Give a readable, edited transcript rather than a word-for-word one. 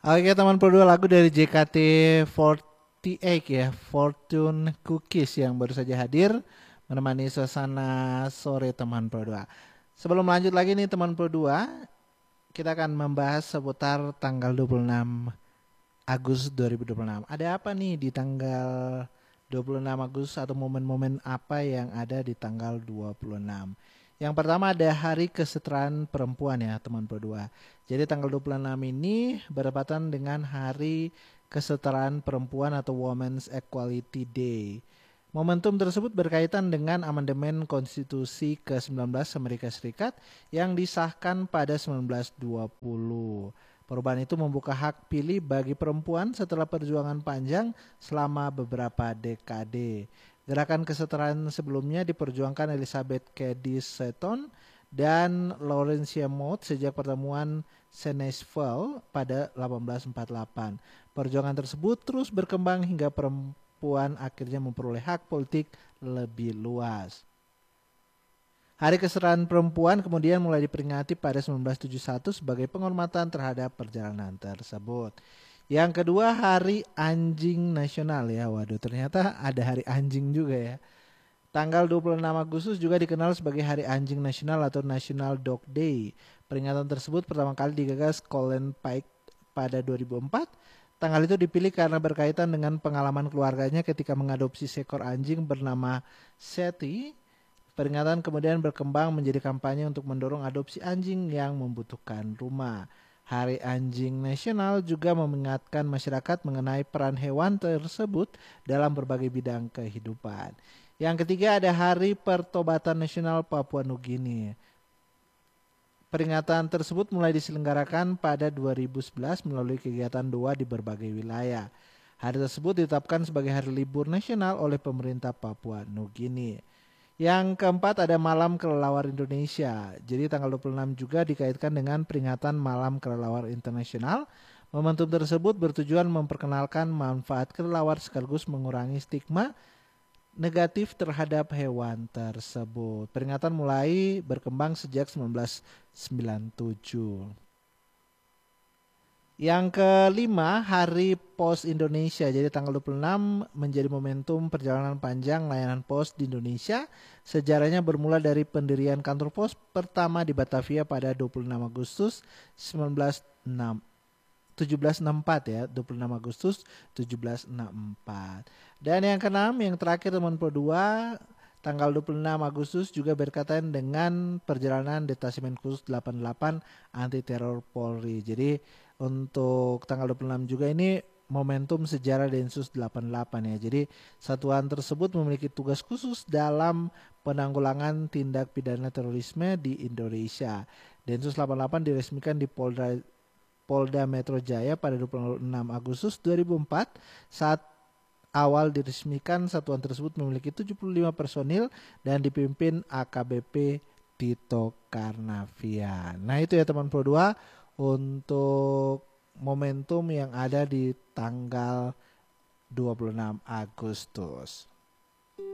Oke teman Pro 2, lagu dari JKT48 ya, Fortune Cookies yang baru saja hadir menemani suasana sore teman Pro 2. Sebelum lanjut lagi nih teman Pro 2, kita akan membahas seputar tanggal 26 Agustus 2026. Ada apa nih di tanggal 26 Agustus atau momen-momen apa yang ada di tanggal 26? Yang pertama ada Hari Kesetaraan Perempuan ya teman Pro 2. Jadi tanggal 26 ini bertepatan dengan Hari Kesetaraan Perempuan atau Women's Equality Day. Momentum tersebut berkaitan dengan amandemen Konstitusi ke-19 Amerika Serikat yang disahkan pada 1920. Perubahan itu membuka hak pilih bagi perempuan setelah perjuangan panjang selama beberapa dekade. Gerakan kesetaraan sebelumnya diperjuangkan Elizabeth Cady Stanton dan Laurencia Mott sejak pertemuan Senneville pada 1848. Perjuangan tersebut terus berkembang hingga perempuan akhirnya memperoleh hak politik lebih luas. Hari Kesetaraan Perempuan kemudian mulai diperingati pada 1971 sebagai penghormatan terhadap perjalanan tersebut. Yang kedua, Hari Anjing Nasional ya. Waduh, ternyata ada Hari Anjing juga ya. Tanggal 26 Agustus juga dikenal sebagai Hari Anjing Nasional atau National Dog Day. Peringatan tersebut pertama kali digagas Colin Pike pada 2004. Tanggal itu dipilih karena berkaitan dengan pengalaman keluarganya ketika mengadopsi seekor anjing bernama Seti. Peringatan kemudian berkembang menjadi kampanye untuk mendorong adopsi anjing yang membutuhkan rumah. Hari Anjing Nasional juga mengingatkan masyarakat mengenai peran hewan tersebut dalam berbagai bidang kehidupan. Yang ketiga ada Hari Pertobatan Nasional Papua Nugini. Peringatan tersebut mulai diselenggarakan pada 2011 melalui kegiatan doa di berbagai wilayah. Hari tersebut ditetapkan sebagai hari libur nasional oleh pemerintah Papua Nugini. Yang keempat ada Malam Kelelawar Indonesia. Jadi tanggal 26 juga dikaitkan dengan peringatan Malam Kelelawar Internasional. Momentum tersebut bertujuan memperkenalkan manfaat kelelawar sekaligus mengurangi stigma negatif terhadap hewan tersebut. Peringatan mulai berkembang sejak 1997. Yang kelima, Hari Pos Indonesia. Jadi tanggal 26 menjadi momentum perjalanan panjang layanan pos di Indonesia. Sejarahnya bermula dari pendirian kantor pos pertama di Batavia pada 26 Agustus 1764 ya, 26 Agustus 1764. Dan yang keenam, yang terakhir teman Pro 2, tanggal 26 Agustus juga berkaitan dengan perjalanan Detasemen Khusus 88 Anti Teror Polri. Jadi untuk tanggal 26 juga ini momentum sejarah Densus 88 ya. Jadi satuan tersebut memiliki tugas khusus dalam penanggulangan tindak pidana terorisme di Indonesia. Densus 88 diresmikan di Polda Metro Jaya pada 26 Agustus 2004. Saat awal diresmikan, satuan tersebut memiliki 75 personil dan dipimpin AKBP Tito Karnavian. Nah itu ya teman Pro 2 untuk momentum yang ada di tanggal 26 Agustus.